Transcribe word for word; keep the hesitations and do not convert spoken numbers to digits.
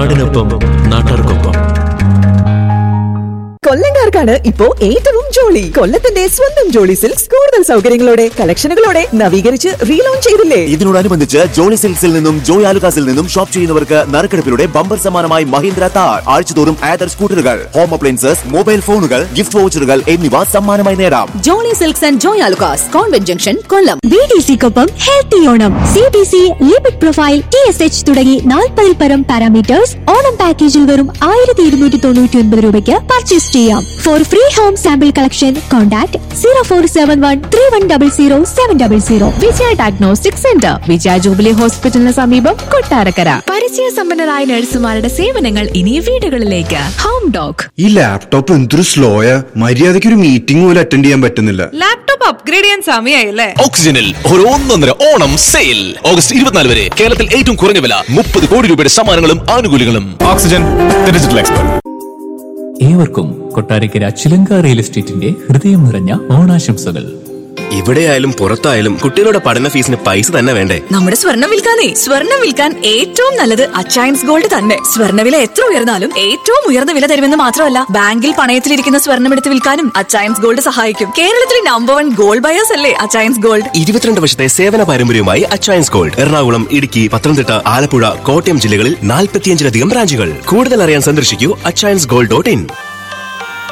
നാടിനൊപ്പം നാട്ടാർക്കൊപ്പം. കൊല്ലംകാർക്കാണ് ഇപ്പോ ഏറ്റവും ജോളി. കൊല്ലത്തിന്റെ സ്വന്തം ജോളി സിൽക്സ് കൂടുതൽ സൗകര്യങ്ങളോടെ കളക്ഷനുകളോടെ നവീകരിച്ച് റീലോഞ്ച് ചെയ്തില്ലേ? ഇതിനോടനുബന്ധിച്ച് ജോളി സിൽക്സിൽ നിന്നും ജോയ് ആലുകാസിൽ നിന്നും ഷോപ്പ് ചെയ്യുന്നവർക്ക് നറുക്കെടുപ്പിലൂടെ ബമ്പർ സമ്മാനമായി മഹീന്ദ്ര താർ, ആഴ്ചതോറും ആദർ സ്കൂട്ടറുകൾ, ഹോം അപ്ലയൻസസ്, മൊബൈൽ ഫോണുകൾ, ഗിഫ്റ്റ് വൗച്ചറുകൾ എന്നിവ സമ്മാനമായി നേടാം. Jolly silks and Joy Alukkas, convent junction, Kollam. B D സിക്കൊപ്പം healthy Onam. C B C, lipid profile, T S H തുടങ്ങി നാൽപ്പതിൽ പരം പാരാമീറ്റേഴ്സ് ഓണം പാക്കേജിൽ വെറും ആയിരത്തി ഇരുന്നൂറ്റി തൊണ്ണൂറ്റി ഒൻപത് രൂപയ്ക്ക് പർച്ചേസ് ചെയ്യാം. Four free home sample collection contact zero four seven one three one double zero seven double zero. വിജയ ഡയഗ്നോസ്റ്റിക് സെന്റർ, വിജയ ജൂബിലി ഹോസ്പിറ്റലിന് സമീപം, കൊട്ടാരക്കര. പരിചയസമ്പന്നരായ നഴ്സുമാരുടെ സേവനങ്ങൾ ഇനി വീടുകളിലേക്ക്. ഹോം ഡോക്. ഈ ലാപ്ടോപ്പ് എന്തൊരു സ്ലോയാ, മര്യാദയ്ക്ക് ഒരു മീറ്റിംഗ് പോലും അറ്റൻഡ് ചെയ്യാൻ പറ്റുന്നില്ല. ലാപ്ടോപ്പ് അപ്ഗ്രേഡ് ചെയ്യാൻ സമയമായില്ലേ? ഓക്സിജനിൽ ഒരു ഒന്നൊന്നര ഓണം സെയിൽ ഓഗസ്റ്റ് ഇരുപത്തിനാല് വരെ. കേരളത്തിൽ ഏറ്റവും കുറഞ്ഞ വില, മുപ്പത് കോടി രൂപയുടെ സമ്മാനങ്ങളും ആനുകൂല്യങ്ങളും. Oxygen digital expert. ഏവർക്കും കൊട്ടാരക്കര ചിലങ്ക റിയൽ എസ്റ്റേറ്റിന്റെ ഹൃദയം നിറഞ്ഞ ഓണാശംസകൾ. ഇവിടെയായാലും പുറത്തായാലും കുട്ടികളുടെ പഠന ഫീസിന് പൈസ തന്നെ വേണ്ടേ? നമ്മുടെ സ്വർണ്ണം വിൽക്കാനേ സ്വർണ്ണം വിൽക്കാൻ ഏറ്റവും നല്ലത് അച്ചയൻസ് ഗോൾഡ് തന്നെ. സ്വർണ്ണവില എത്ര ഉയർന്നാലും ഏറ്റവും ഉയർന്ന വില തരുമെന്ന് മാത്രമല്ല, ബാങ്കിൽ പണയത്തിലിരിക്കുന്ന സ്വർണ്ണം എടുത്ത് വിൽക്കാനും അച്ചയൻസ് ഗോൾഡ് സഹായിക്കും. കേരളത്തിലെ നമ്പർ വൺ ഗോൾഡ് ബയേഴ്സ് അല്ലേ അച്ചയൻസ് ഗോൾഡ്. ഇരുപത്തിരണ്ട് വർഷത്തെ സേവന പാരമ്പര്യവുമായി അച്ചയൻസ് ഗോൾഡ് എറണാകുളം, ഇടുക്കി, പത്തനംതിട്ട, ആലപ്പുഴ, കോട്ടയം ജില്ലകളിൽ നാൽപ്പത്തിയഞ്ചിലധികം ബ്രാഞ്ചുകൾ. കൂടുതൽ അറിയാൻ സന്ദർശിക്കൂ അച്ചയൻസ് ഗോൾഡ് ഡോട്ട് ഇൻ.